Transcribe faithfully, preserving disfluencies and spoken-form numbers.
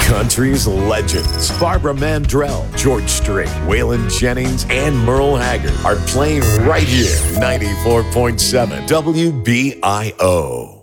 Country's legends, Barbara Mandrell, George Strait, Waylon Jennings, and Merle Haggard are playing right here, ninety-four point seven W B I O.